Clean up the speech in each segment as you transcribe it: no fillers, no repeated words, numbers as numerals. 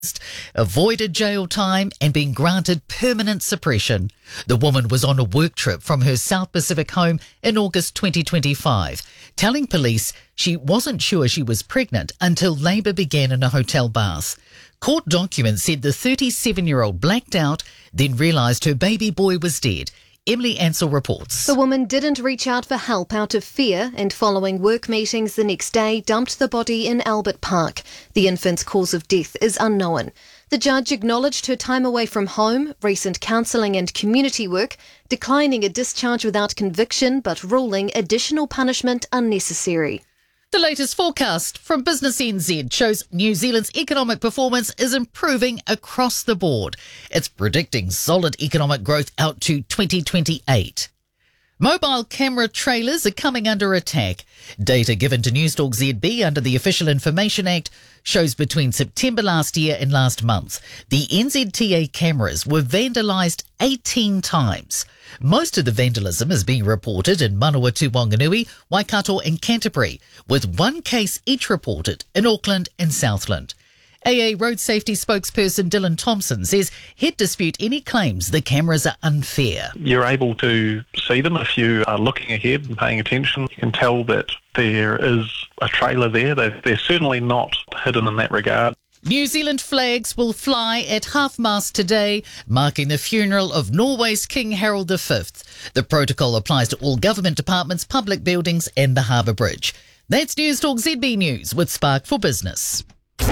avoided jail time and been granted permanent suppression. The woman was on a work trip from her South Pacific home in August 2025, telling police she wasn't sure she was pregnant until labour began in a hotel bath. Court documents said the 37-year-old blacked out, then realised her baby boy was dead. Emily Ansell reports. The woman didn't reach out for help out of fear and following work meetings the next day dumped the body in Albert Park. The infant's cause of death is unknown. The judge acknowledged her time away from home, recent counselling and community work, declining a discharge without conviction but ruling additional punishment unnecessary. The latest forecast from Business NZ shows New Zealand's economic performance is improving across the board. It's predicting solid economic growth out to 2028. Mobile camera trailers are coming under attack. Data given to Newstalk ZB under the Official Information Act shows between September last year and last month, the NZTA cameras were vandalised 18 times. Most of the vandalism is being reported in Manawatu, Wanganui, Waikato and Canterbury, with one case each reported in Auckland and Southland. AA Road Safety spokesperson Dylan Thompson says he'd dispute any claims the cameras are unfair. You're able to see them if you are looking ahead and paying attention. You can tell that there is a trailer there. They're certainly not hidden in that regard. New Zealand flags will fly at half-mast today, marking the funeral of Norway's King Harold V. The protocol applies to all government departments, public buildings and the Harbour Bridge. That's Newstalk ZB News with Spark for Business.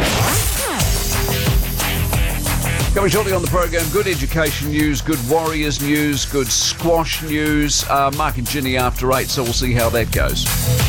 Coming shortly on the program, good education news, good Warriors news, good squash news. Mark and Ginny after 8, so we'll see how that goes.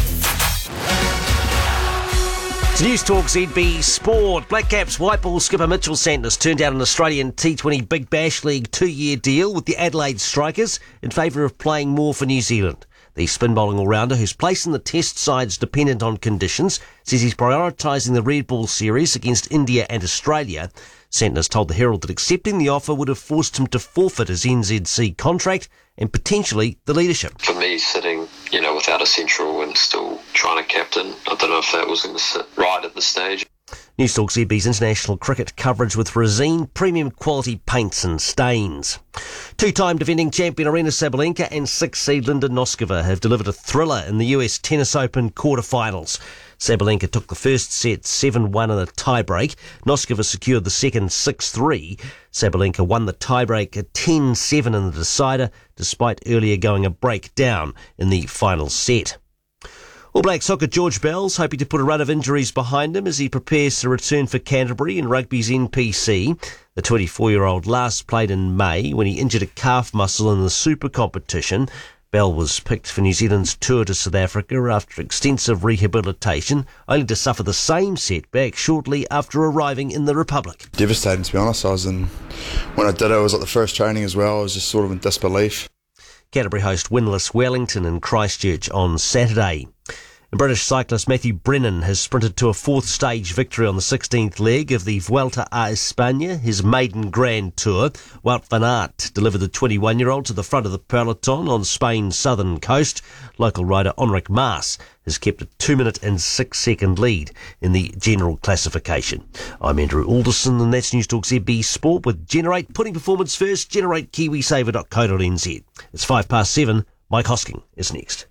To Newstalk ZB Sport. Black Caps white ball skipper Mitchell Santner turned down an Australian T20 Big Bash League 2-year deal with the Adelaide Strikers in favour of playing more for New Zealand. The spin bowling all-rounder, whose place in the test side's dependent on conditions, says he's prioritising the red ball series against India and Australia. Santner's told the Herald that accepting the offer would have forced him to forfeit his NZC contract and potentially the leadership. For me, sitting, without a central and still trying to captain, I don't know if that was going to sit right at this stage. Newstalk ZB's international cricket coverage with Resine premium quality paints and stains. Two-time defending champion Aryna Sabalenka and 6th seed Linda Noskova have delivered a thriller in the US Tennis Open quarterfinals. Sabalenka took the first set 7-1 in a tiebreak. Noskova secured the second 6-3. Sabalenka won the tiebreak at 10-7 in the decider, despite earlier going a break down in the final set. All Blacks hooker George Bell's hoping to put a run of injuries behind him as he prepares to return for Canterbury in rugby's NPC. The 24-year-old last played in May when he injured a calf muscle in the Super competition. Bell was picked for New Zealand's tour to South Africa after extensive rehabilitation, only to suffer the same setback shortly after arriving in the Republic. Devastating, to be honest. When I did it, it was like the first training as well. I was just sort of in disbelief. Canterbury host winless Wellington in Christchurch on Saturday. And British cyclist Matthew Brennan has sprinted to a fourth stage victory on the 16th leg of the Vuelta a España, his maiden Grand Tour. Wout van Aert delivered the 21-year-old to the front of the peloton on Spain's southern coast. Local rider Enric Mas has kept a 2-minute and 6-second lead in the general classification. I'm Andrew Alderson, and that's Newstalk ZB Sport with Generate, putting performance first. Generate KiwiSaver.co.nz. It's 7:05. Mike Hosking is next.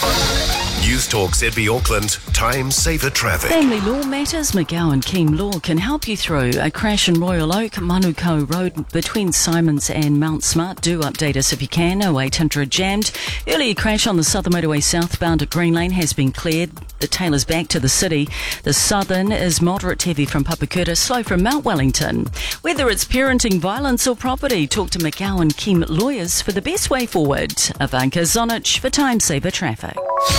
Newstalk ZB Auckland, Time Saver Traffic. Family Law Matters, McGowan Keem Law can help you through a crash in Royal Oak, Manukau Road between Simons and Mount Smart. Do update us if you can. 0800 jammed. Earlier crash on the Southern Motorway southbound at Green Lane has been cleared. The Taylor's back to the city. The Southern is moderate heavy from Papakura, slow from Mount Wellington. Whether it's parenting, violence or property, talk to McGowan Keem Lawyers for the best way forward. Ivanka Zonich for Time Saver Traffic.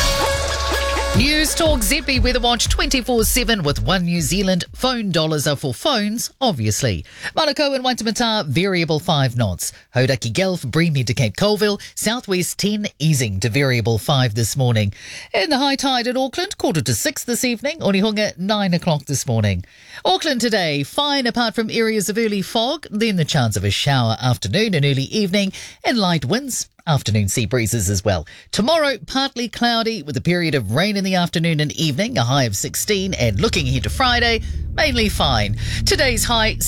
Newstalk ZB Weather Watch 24/7 with One New Zealand. Phone dollars are for phones, obviously. Manukau and Waitemata, variable 5 knots. Hauraki Gulf, Breamhead to Cape Colville. Southwest 10, easing to variable 5 this morning. And the high tide at Auckland, 5:45 this evening. Onehunga, 9 o'clock this morning. Auckland today, fine apart from areas of early fog, then the chance of a shower afternoon and early evening, and light winds Afternoon sea breezes as well. Tomorrow, partly cloudy with a period of rain in the afternoon and evening, a high of 16, and looking ahead to Friday, mainly fine. Today's high